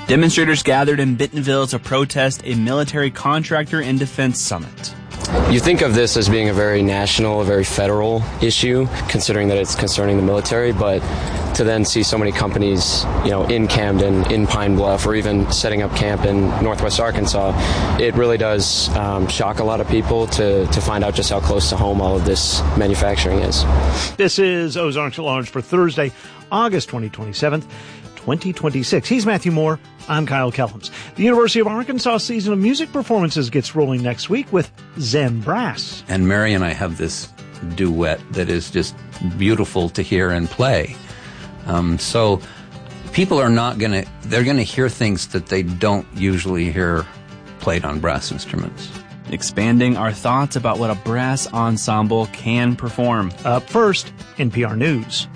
Demonstrators gathered in Bentonville to protest a military contractor and defense summit. You think of this as being a very national, a very federal issue, considering that it's concerning the military, but to then see so many companies, in Camden, in Pine Bluff, or even setting up camp in Northwest Arkansas, it really does shock a lot of people to find out just how close to home all of this manufacturing is. This is Ozarks at Large for Thursday, August 27th. 2026. He's Matthew Moore. I'm Kyle Kellums. The University of Arkansas season of music performances gets rolling next week with Zen Brass. And Mary and I have this duet that is just beautiful to hear and play. So people are they're going to hear things that they don't usually hear played on brass instruments. Expanding our thoughts about what a brass ensemble can perform. Up first, NPR News.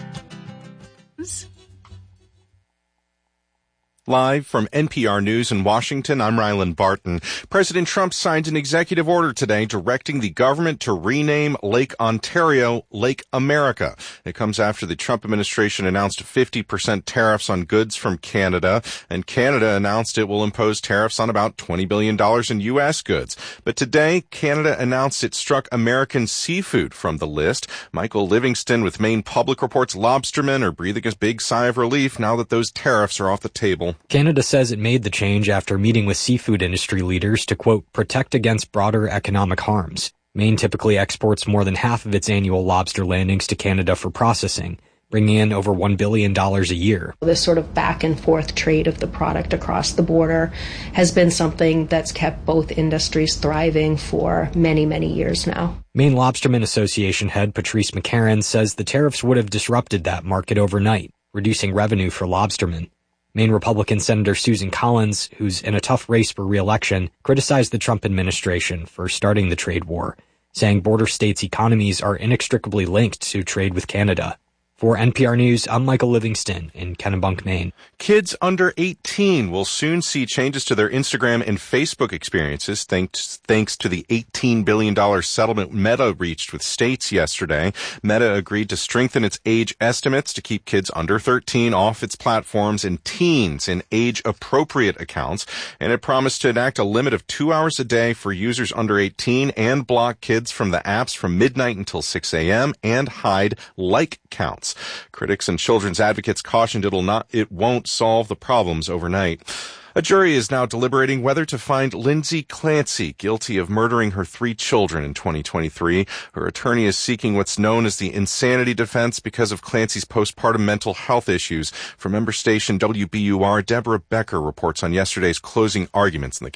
Live from NPR News in Washington, I'm Rylan Barton. President Trump signed an executive order today directing the government to rename Lake Ontario Lake America. It comes after the Trump administration announced 50% tariffs on goods from Canada, and Canada announced it will impose tariffs on about $20 billion in U.S. goods. But today, Canada announced it struck American seafood from the list. Michael Livingston with Maine Public Reports lobstermen are breathing a big sigh of relief now that those tariffs are off the table. Canada says it made the change after meeting with seafood industry leaders to, quote, protect against broader economic harms. Maine typically exports more than half of its annual lobster landings to Canada for processing, bringing in over $1 billion a year. This sort of back and forth trade of the product across the border has been something that's kept both industries thriving for many, many years now. Maine Lobstermen Association head Patrice McCarron says the tariffs would have disrupted that market overnight, reducing revenue for lobstermen. Maine Republican Senator Susan Collins, who's in a tough race for re-election, criticized the Trump administration for starting the trade war, saying border states' economies are inextricably linked to trade with Canada. For NPR News, I'm Michael Livingston in Kennebunk, Maine. Kids under 18 will soon see changes to their Instagram and Facebook experiences thanks to the $18 billion settlement Meta reached with states yesterday. Meta agreed to strengthen its age estimates to keep kids under 13 off its platforms and teens in age-appropriate accounts, and it promised to enact a limit of 2 hours a day for users under 18 and block kids from the apps from midnight until 6 a.m. and hide like counts. Critics and children's advocates cautioned it won't solve the problems overnight. A jury is now deliberating whether to find Lindsay Clancy guilty of murdering her 3 children in 2023. Her attorney is seeking what's known as the insanity defense because of Clancy's postpartum mental health issues. From member station WBUR, Deborah Becker reports on yesterday's closing arguments in the case.